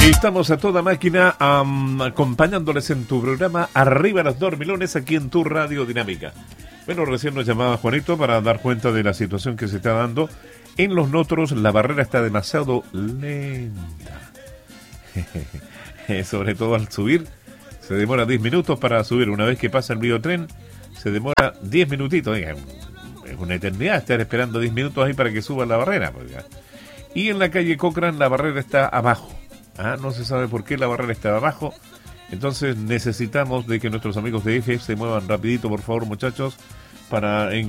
Estamos a toda máquina acompañándoles en tu programa Arriba los Dormilones aquí en tu Radio Dinámica. Bueno, recién nos llamaba Juanito para dar cuenta de la situación que se está dando. En Los Notros la barrera está demasiado lenta. Sobre todo al subir, se demora 10 minutos para subir. Una vez que pasa el videotren, se demora 10 minutitos. Es una eternidad estar esperando 10 minutos ahí para que suba la barrera. Y en la calle Cochrane la barrera está abajo. No se sabe por qué la barrera está abajo. Entonces necesitamos de que nuestros amigos de EFE se muevan rapidito, por favor, muchachos, para